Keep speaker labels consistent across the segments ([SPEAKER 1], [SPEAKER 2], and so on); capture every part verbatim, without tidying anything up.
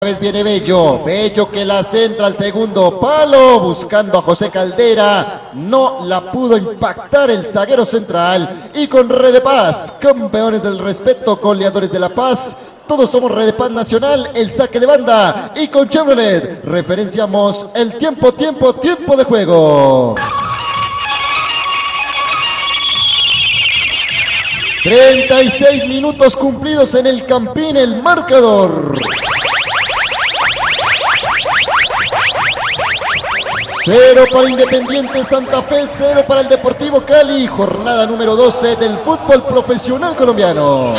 [SPEAKER 1] Vez viene Bello, Bello que la centra al segundo palo, buscando a José Caldera, no la pudo impactar el zaguero central, y con Red de Paz, campeones del respeto, goleadores de La Paz, todos somos Red de Paz Nacional, el saque de banda, y con Chevrolet referenciamos el tiempo, tiempo, tiempo de juego. treinta y seis minutos cumplidos en el Campín, el marcador. Cero para Independiente Santa Fe, cero para el Deportivo Cali, jornada número doce del fútbol profesional colombiano.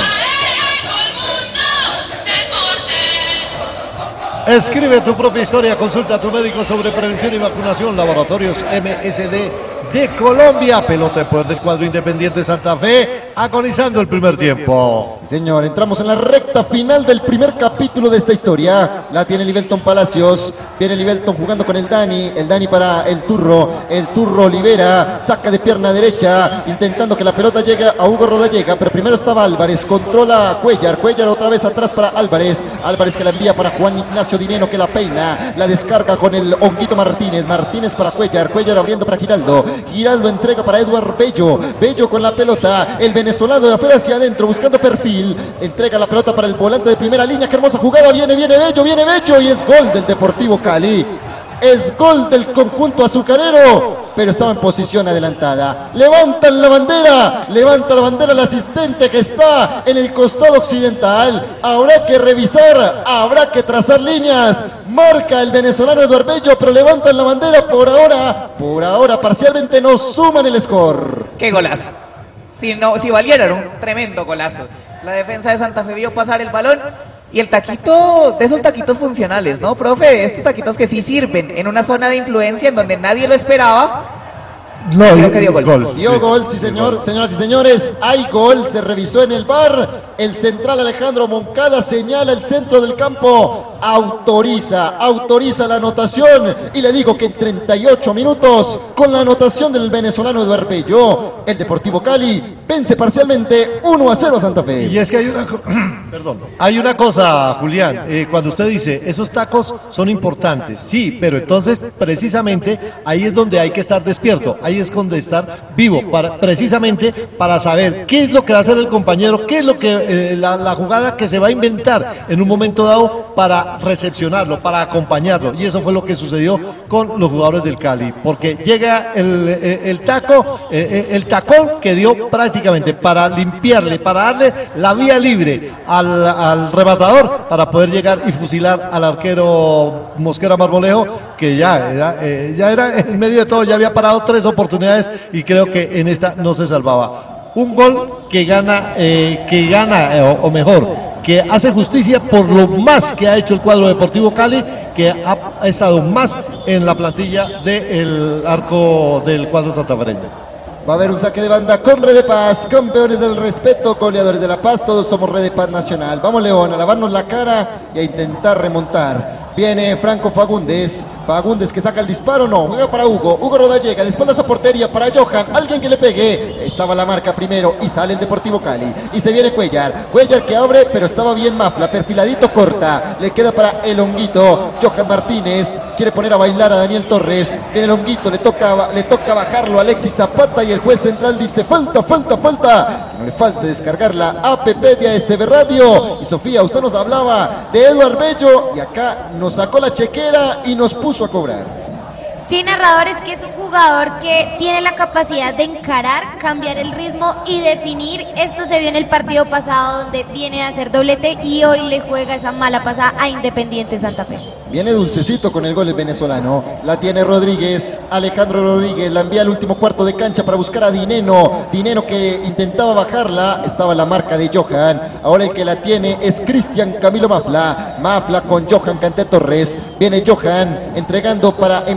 [SPEAKER 2] Escribe tu propia historia, consulta a tu médico sobre prevención y vacunación. Laboratorios M S D de Colombia. Pelota en poder del cuadro Independiente Santa Fe, agonizando el primer tiempo.
[SPEAKER 1] Sí, señor, entramos en la recta final del primer capítulo de esta historia. La tiene Livelton Palacios, viene Livelton jugando con el Dani, el Dani para el Turro, el Turro libera, saca de pierna derecha, intentando que la pelota llegue a Hugo Rodallega, pero primero estaba Álvarez, controla a Cuellar, Cuellar otra vez atrás para Álvarez, Álvarez que la envía para Juan Ignacio Dineno, que la peina, la descarga con el Honguito Martínez, Martínez para Cuellar, Cuellar abriendo para Giraldo, Giraldo entrega para Eduard Bello, Bello con la pelota, el venezolano de afuera hacia adentro buscando perfil, entrega la pelota para el volante de primera línea, qué hermosa jugada, viene, viene Bello, viene Bello y es gol del Deportivo Cali, es gol del conjunto azucarero, pero estaba en posición adelantada. Levantan la bandera, levanta la bandera el asistente que está en el costado occidental. Habrá que revisar, habrá que trazar líneas. Marca el venezolano Eduard Bello, pero levantan la bandera por ahora. Por ahora parcialmente no suman el score.
[SPEAKER 3] ¡Qué golazo! Si, no, si valiera, era un tremendo golazo. La defensa de Santa Fe vio pasar el balón. Y el taquito, de esos taquitos funcionales, ¿no, profe? Estos taquitos que sí sirven en una zona de influencia en donde nadie lo esperaba.
[SPEAKER 2] No,
[SPEAKER 3] creo que dio gol.
[SPEAKER 2] gol.
[SPEAKER 1] Dio
[SPEAKER 2] sí,
[SPEAKER 1] gol, sí señor. Gol. Señoras y señores, hay gol, se revisó en el V A R. El central Alejandro Moncada señala el centro del campo, autoriza, autoriza la anotación. Y le digo que en treinta y ocho minutos, con la anotación del venezolano Eduard Bello, el Deportivo Cali vence parcialmente uno a cero a Santa Fe.
[SPEAKER 2] Y es que hay una, perdón, hay una cosa, Julián, eh, cuando usted dice, esos tacos son importantes, sí, pero entonces precisamente ahí es donde hay que estar despierto, ahí es donde estar vivo, para, precisamente para saber qué es lo que va a hacer el compañero, qué es lo que eh, la, la jugada que se va a inventar en un momento dado para recepcionarlo, para acompañarlo, y eso fue lo que sucedió con los jugadores del Cali, porque llega el, el, el taco, el, el tacón que dio prácticamente para limpiarle, para darle la vía libre al, al rematador para poder llegar y fusilar al arquero Mosquera Marmolejo, que ya era, eh, ya era en medio de todo, ya había parado tres oportunidades y creo que en esta no se salvaba. Un gol que gana, eh, que gana eh, o, o mejor, que hace justicia por lo más que ha hecho el cuadro Deportivo Cali, que ha estado más en la plantilla del arco del cuadro santafereño.
[SPEAKER 1] Va a haber un saque de banda con Red de Paz, campeones del respeto, goleadores de La Paz, todos somos Red de Paz Nacional. Vamos León, a lavarnos la cara y a intentar remontar. Viene Franco Fagundes, Fagundes que saca el disparo, no, juega para Hugo, Hugo Rodallega, de espaldas a portería para Johan, alguien que le pegue, estaba la marca primero y sale el Deportivo Cali, y se viene Cuellar, Cuellar que abre, pero estaba bien Mafla, perfiladito corta, le queda para el Honguito, Johan Martínez, quiere poner a bailar a Daniel Torres, viene el Honguito, le toca, le toca bajarlo a Alexis Zapata y el juez central dice falta, falta, falta, que no le falte descargar la app de A S B Radio, y Sofía, usted nos hablaba de Eduard Bello, y acá nos sacó la chequera y nos puso a cobrar.
[SPEAKER 4] Sí, narradores, que es un jugador que tiene la capacidad de encarar, cambiar el ritmo y definir. Esto se vio en el partido pasado donde viene a hacer doblete y hoy le juega esa mala pasada a Independiente Santa Fe.
[SPEAKER 1] Viene dulcecito con el gol el venezolano, la tiene Rodríguez, Alejandro Rodríguez, la envía al último cuarto de cancha para buscar a Dineno, Dineno que intentaba bajarla, estaba la marca de Johan, ahora el que la tiene es Cristian Camilo Mafla, Mafla con Johan Canté Torres, viene Johan entregando para Emanuel el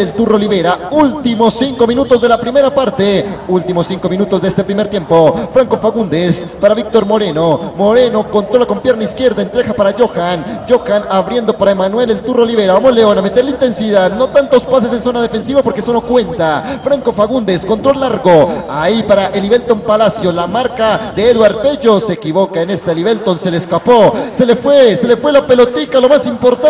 [SPEAKER 1] el Turro Olivera. Últimos cinco minutos de la primera parte. Últimos cinco minutos de este primer tiempo. Franco Fagundes para Víctor Moreno. Moreno controla con pierna izquierda, entrega para Johan. Johan abriendo para Emanuel el Turro Olivera. Vamos León a meterle intensidad. No tantos pases en zona defensiva porque eso no cuenta. Franco Fagundes, control largo. Ahí para Elivelton Palacio. La marca de Eduard Bello. Se equivoca en esta Elivelton. Se le escapó. Se le fue. Se le fue la pelotica. Lo más importante.